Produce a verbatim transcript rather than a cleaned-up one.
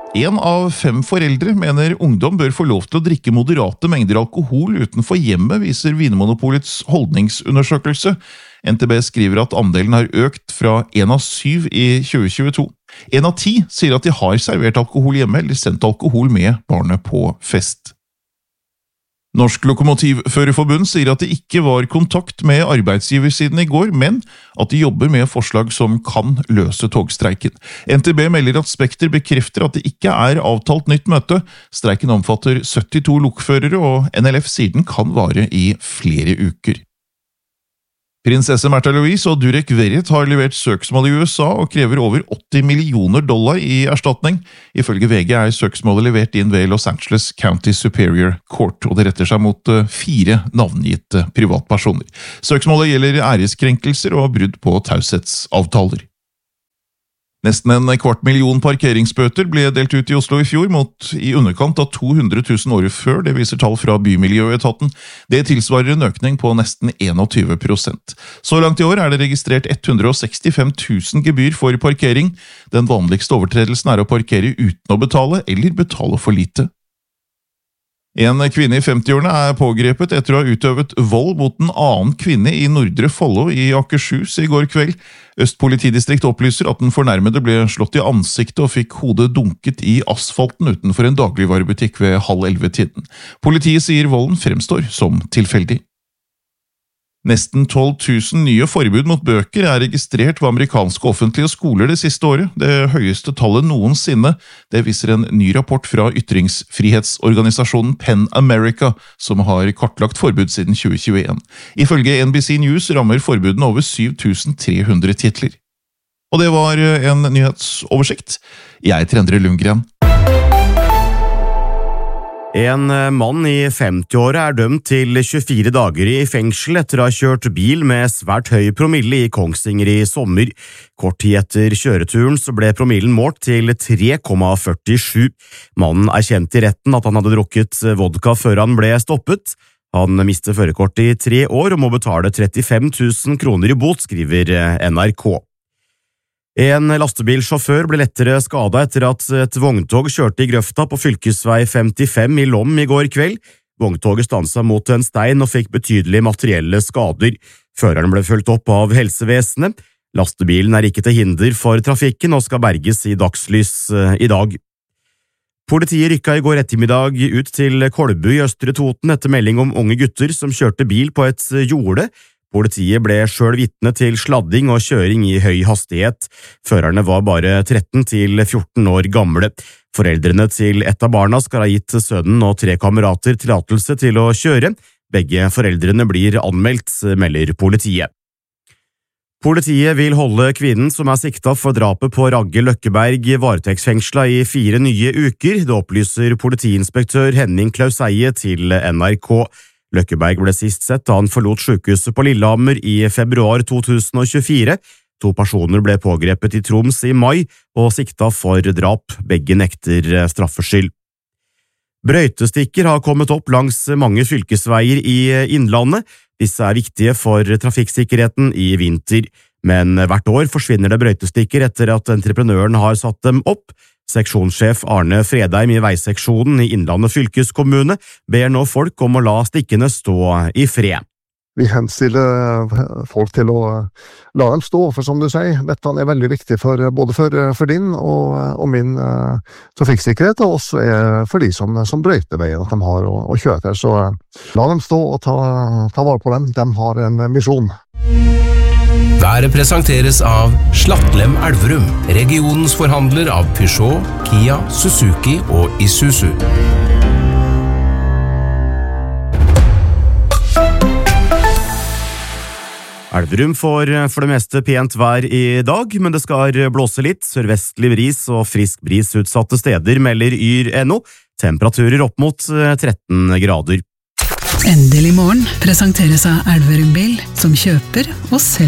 En av fem foreldre mener ungdom bør få lov til å drikke moderate mengder alkohol utenfor hjemmet, viser Vinmonopolets holdningsundersøkelse. N T B skriver at andelen har økt fra en av syv i tjue tjueto. En av ti sier at de har servert alkohol hjemme eller sendt alkohol med barnet på fest. Norsk Lokomotivførerforbund sier at det ikke var kontakt med arbeidsgiversiden i går, men at de jobber med forslag som kan løse togstreiken. N T B melder at Spekter bekrefter at det ikke er avtalt nytt møte. Streiken omfatter syttito lokførere, og N L F sier den kan vare i flere uker. Prinsesse Märtha Louise og Durek Verrett har levert søksmål i U S A og krever over åtti millioner dollar i erstatning. Ifølge V G er søksmålet levert inn ved Los Angeles County Superior Court, og det retter seg mot fire navngitte privatpersoner. Søksmålet gjelder æreskrenkelser og brudd på taushetsavtaler. Nesten en kvart million parkeringsbøter ble delt ut i Oslo i fjor, mot i underkant av to hundre tusen året før, det viser tall fra Bymiljøetaten. Det tilsvarer en økning på nesten tjueen prosent. Så langt i år er det registrert ett hundre sekstifem tusen gebyr for parkering. Den vanligste overtredelsen er å parkere uten å betale, eller betale for lite. En kvinne i femtiårene er pågrepet etter å ha utøvet vold mot en annen kvinne i Nordre Follo i Akershus i går kveld. Øst politidistrikt opplyser at den fornærmede ble slått i ansiktet og fikk hodet dunket i asfalten utenfor en dagligvarebutikk ved halv elleve-tiden. Politiet sier volden fremstår som tilfeldig. Nesten tolv tusen nye forbud mot bøker er registrert ved amerikanske offentlige skoler det siste året, det høyeste tallet noensinne. Det viser en ny rapport fra ytringsfrihetsorganisasjonen PEN America, som har kartlagt forbud siden tjue tjueen. Ifølge N B C News rammer forbudene over syv tusen tre hundre titler. Og det var en nyhetsoversikt. Jeg heter Endre Lundgren. En mann i femtiåra er dømt til tjuefire dager i fengsel etter å ha kjørt bil med svært høy promille i Kongsvinger i sommer. Kort tid etter kjøreturen så ble promillen målt til tre komma førtisju. Mannen erkjente i retten at han hadde drukket vodka før han ble stoppet. Han mistet førerkortet i tre år og må betale trettifem tusen kroner i bot, skriver N R K. En lastebilsjåfør ble lettere skadet etter at et vogntog kjørte i grøfta på fylkesvei femtifem i Lom i går kveld. Vogntoget stanset mot en stein og fikk betydelige materielle skader. Føreren ble fulgt opp av helsevesenet. Lastebilen er ikke til hinder for trafikken og skal berges i dagslys i dag. Politiet rykka i går ettermiddag ut til Kolbu i Østre Toten etter melding om unge gutter som kjørte bil på et jorde. Politiet ble selv vitne til sladding og kjøring i høy hastighet. Førerne var bare tretten til fjorten år gamle. Foreldrene til ett av barna skal ha gitt sønnen og tre kamerater tillatelse til å kjøre. Begge foreldrene blir anmeldt, melder politiet. Politiet vil holde kvinnen som er siktet for drapet på Ragge Løkkeberg varetektsfengslet i fire nye uker. Det opplyser politiinspektør Henning Klauseie til N R K. Løkkeberg ble sist sett da han forlot sykehuset på Lillehammer i februar to tusen tjuefire. To personer ble pågrepet i Troms i mai og siktet for drap. Begge nekter straffskyld. Brøytestikker har kommet opp langs mange fylkesveier i Innlandet. Disse er viktige for trafikksikkerheten i vinter. Men hvert år forsvinner det brøytestikker etter at entreprenøren har satt dem opp. Seksjonssjef Arne Fredheim i veiseksjonen i Innlandet fylkeskommune ber nå folk om å la stikkene stå i fred. Vi henstiller folk til å la dem stå, for som du sier, dette er veldig viktig for, både for, for din og, og min uh, trafikksikkerhet, og også for de som, som brøyter veien at de har å, å kjøre til. Så uh, la dem stå og ta, ta vare på dem, de har en misjon. Været presenteres av Slattlem Elverum, regionens forhandler av Peugeot, Kia, Suzuki og Isuzu. Elverum får for det meste pent vær i dag, men det skal blåse litt, sørvestlig bris og frisk bris utsatte steder, melder yr punktum no. Temperaturer opp mot tretten grader. Endelig morgen presenteres av Elverum Bil, som kjøper og selger